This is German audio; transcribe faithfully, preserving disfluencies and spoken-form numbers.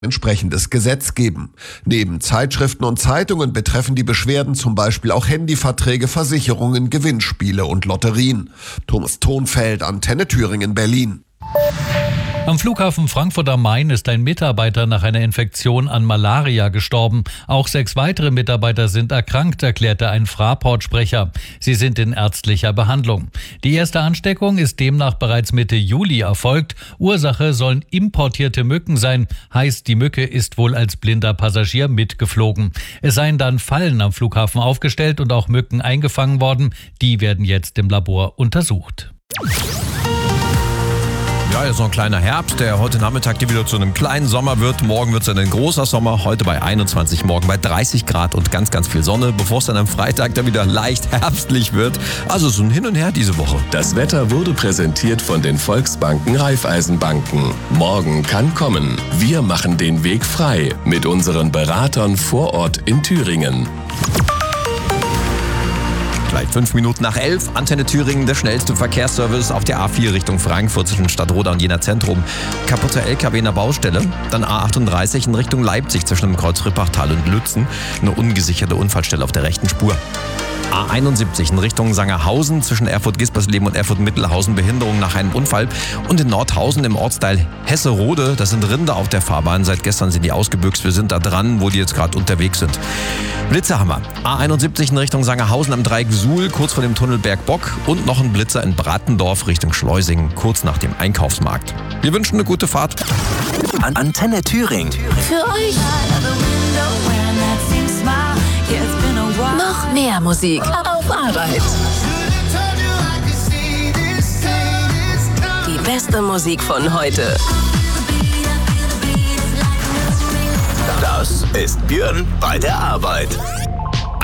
entsprechendes Gesetz geben. Neben Zeitschriften und Zeitungen betreffen die Beschwerden zum Beispiel auch Handyverträge, Versicherungen, Gewinnspiele und Lotterien. Thomas Thonfeld, Antenne Thüringen, Berlin. Am Flughafen Frankfurt am Main ist ein Mitarbeiter nach einer Infektion an Malaria gestorben. Auch sechs weitere Mitarbeiter sind erkrankt, erklärte ein Fraport-Sprecher. Sie sind in ärztlicher Behandlung. Die erste Ansteckung ist demnach bereits Mitte Juli erfolgt. Ursache sollen importierte Mücken sein. Heißt, die Mücke ist wohl als blinder Passagier mitgeflogen. Es seien dann Fallen am Flughafen aufgestellt und auch Mücken eingefangen worden. Die werden jetzt im Labor untersucht. Ja, jetzt noch ein kleiner Herbst, der heute Nachmittag hier wieder zu einem kleinen Sommer wird. Morgen wird es dann ein großer Sommer, heute bei einundzwanzig, morgen bei dreißig Grad und ganz, ganz viel Sonne, bevor es dann am Freitag dann wieder leicht herbstlich wird. Also so ein Hin und Her diese Woche. Das Wetter wurde präsentiert von den Volksbanken Raiffeisenbanken. Morgen kann kommen. Wir machen den Weg frei mit unseren Beratern vor Ort in Thüringen. Gleich fünf Minuten nach elf, Antenne Thüringen, der schnellste Verkehrsservice auf der A vier Richtung Frankfurt zwischen Stadtroda und Jena Zentrum. Kaputter L K W in der Baustelle. Dann A achtunddreißig in Richtung Leipzig zwischen dem Kreuz Rippachtal und Lützen. Eine ungesicherte Unfallstelle auf der rechten Spur. A einundsiebzig in Richtung Sangerhausen zwischen Erfurt-Gispersleben und Erfurt-Mittelhausen, Behinderung nach einem Unfall. Und in Nordhausen im Ortsteil Hesserode, das sind Rinder auf der Fahrbahn. Seit gestern sind die ausgebüxt. Wir sind da dran, wo die jetzt gerade unterwegs sind. Blitzerhammer. A einundsiebzig in Richtung Sangerhausen am Dreieck Suhl, kurz vor dem Tunnel Bergbock. Und noch ein Blitzer in Brattendorf Richtung Schleusingen, kurz nach dem Einkaufsmarkt. Wir wünschen eine gute Fahrt. An Antenne Thüringen. Für euch noch mehr Musik auf Arbeit. Die beste Musik von heute. Das ist Björn bei der Arbeit.